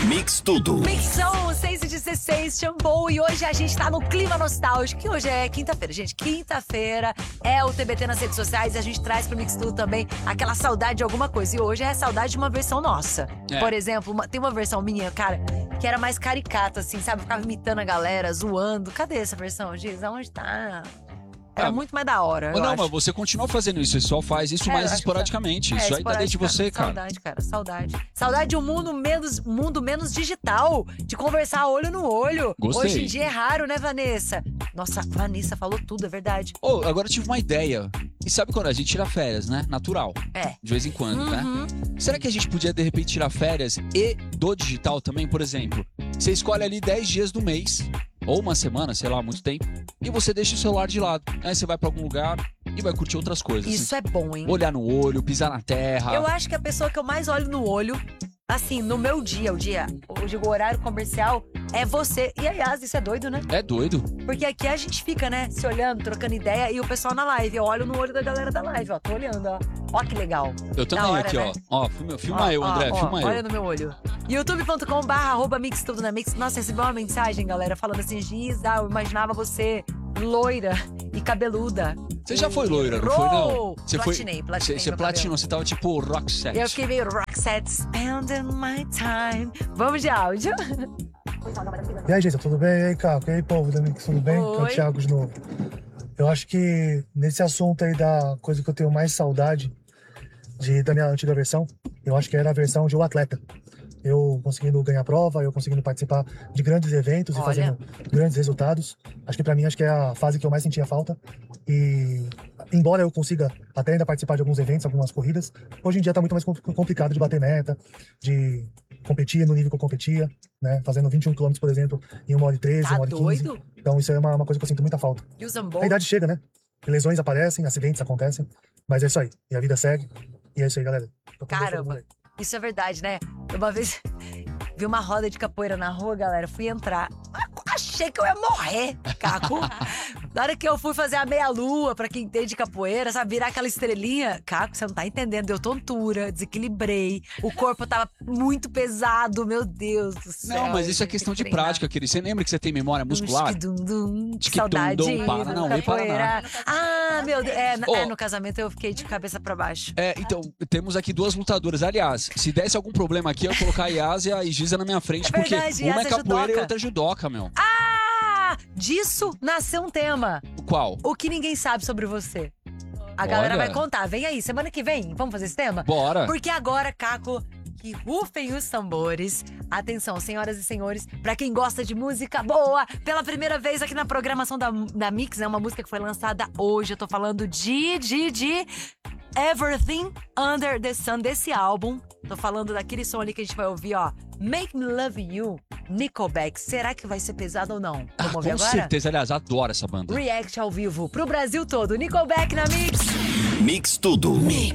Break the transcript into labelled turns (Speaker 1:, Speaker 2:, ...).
Speaker 1: Mix Tudo.
Speaker 2: Mixão 6h16, Shampoo, e hoje a gente tá no clima nostálgico, que hoje é quinta-feira, gente. Quinta-feira é o TBT nas redes sociais e a gente traz pro Mix Tudo também aquela saudade de alguma coisa. E hoje é a saudade de uma versão nossa. Por exemplo, tem uma versão minha, cara, que era mais caricata, assim, sabe? Eu ficava imitando a galera, zoando. Cadê essa versão, Giz? Aonde tá? Era muito mais da hora.
Speaker 3: Não, mas você continua fazendo isso, você só faz isso mais esporadicamente. Isso aí tá dentro de você, cara.
Speaker 2: Saudade, cara, saudade. Saudade de um mundo menos digital, de conversar olho no olho.
Speaker 3: Gostei.
Speaker 2: Hoje em dia é raro, né, Vanessa? Nossa, Vanessa falou tudo, é verdade.
Speaker 3: Agora eu tive uma ideia. E sabe quando a gente tira férias, né? Natural.
Speaker 2: É.
Speaker 3: De vez em quando, né? Será que a gente podia, de repente, tirar férias e do digital também? Por exemplo, você escolhe ali 10 dias do mês, ou uma semana, sei lá, muito tempo, e você deixa o celular de lado. Aí você vai pra algum lugar e vai curtir outras coisas.
Speaker 2: Isso é bom, hein?
Speaker 3: Olhar no olho, pisar na terra.
Speaker 2: Eu acho que a pessoa que eu mais olho no olho, assim, no meu dia, o horário comercial, é você. E, aliás, isso é doido, né?
Speaker 3: É doido.
Speaker 2: Porque aqui a gente fica, né, se olhando, trocando ideia, e o pessoal na live. Eu olho no olho da galera da live, ó. Tô olhando, ó. Ó que legal.
Speaker 3: Eu também
Speaker 2: hora,
Speaker 3: aqui,
Speaker 2: né?
Speaker 3: ó. Filma eu, André, filma eu.
Speaker 2: Olha no meu olho. youtube.com/mix tudo na Mix. Nossa, recebi uma mensagem, galera, falando assim: Giz, eu imaginava você loira e cabeluda.
Speaker 3: Você já foi loira, não foi, não? Você
Speaker 2: platinei
Speaker 3: Você platinou, você tava tipo Roxette.
Speaker 2: Eu fiquei meio Roxette, spending my time. Vamos de áudio.
Speaker 4: E aí, gente, tudo bem? E aí, Caco? E aí, povo da Mix, tudo bem?
Speaker 2: Oi.
Speaker 4: Que é o Thiago de novo. Eu acho que nesse assunto aí da coisa que eu tenho mais saudade da minha antiga versão, eu acho que era a versão de O Atleta. Eu conseguindo ganhar prova, eu conseguindo participar de grandes eventos e fazendo grandes resultados. Acho que pra mim, é a fase que eu mais sentia falta. E embora eu consiga até ainda participar de alguns eventos, algumas corridas, hoje em dia tá muito mais complicado de bater meta, de competir no nível que eu competia, né? Fazendo 21 km, por exemplo, em 1h13,
Speaker 2: Tá
Speaker 4: 1h15.
Speaker 2: doido?
Speaker 4: Então isso é uma coisa que eu sinto muita falta.
Speaker 2: E o Zambon?
Speaker 4: A idade chega, né? Lesões aparecem, acidentes acontecem, mas é isso aí. E a vida segue. E é isso aí, galera.
Speaker 2: Caramba, isso é verdade, né? Uma vez vi uma roda de capoeira na rua, galera, fui entrar. Achei que eu ia morrer, Caco. Na hora que eu fui fazer a meia-lua, pra quem entende capoeira, sabe, virar aquela estrelinha. Caco, você não tá entendendo, deu tontura, desequilibrei. O corpo tava muito pesado, meu Deus do céu.
Speaker 3: Não, mas isso é questão de prática, querido. Você lembra que você tem memória muscular?
Speaker 2: Que saudade
Speaker 3: Paranauê, Paraná.
Speaker 2: Ah, meu Deus. No casamento eu fiquei de cabeça pra baixo.
Speaker 3: Então, temos aqui duas lutadoras. Aliás, se desse algum problema aqui, eu ia colocar a Yásia e Giza na minha frente, porque
Speaker 2: verdade,
Speaker 3: uma é
Speaker 2: Yásia
Speaker 3: capoeira
Speaker 2: judoca.
Speaker 3: e outra é judoca, meu.
Speaker 2: Disso nasceu um tema.
Speaker 3: Qual?
Speaker 2: O que ninguém sabe sobre você. A galera
Speaker 3: Olha.
Speaker 2: vai contar. Vem aí, semana que vem, vamos fazer esse tema?
Speaker 3: Bora.
Speaker 2: Porque agora, Caco, que rufem os tambores. Atenção, senhoras e senhores, pra quem gosta de música boa, pela primeira vez aqui na programação da Mix, né? Uma música que foi lançada hoje. Eu tô falando de Everything Under the Sun, desse álbum. Tô falando daquele som ali que a gente vai ouvir, ó. Make Me Love You, Nickelback. Será que vai ser pesado ou não? Vamos ouvir
Speaker 3: Com
Speaker 2: agora?
Speaker 3: certeza, aliás, adoro essa banda.
Speaker 2: React ao vivo pro Brasil todo. Nickelback na Mix.
Speaker 1: Mix Tudo.